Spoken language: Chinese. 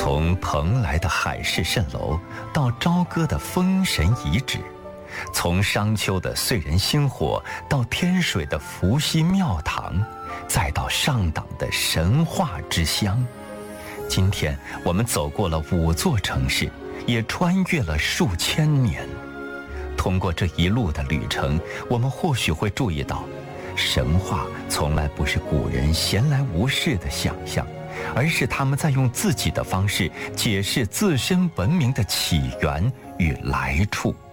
从蓬莱的海市蜃楼到朝歌的封神遗址，从商丘的燧人星火到天水的伏羲庙堂，再到上党的神话之乡。今天我们走过了5座城市，也穿越了数千年。通过这一路的旅程，我们或许会注意到，神话从来不是古人闲来无事的想象，而是他们在用自己的方式解释自身文明的起源与来处。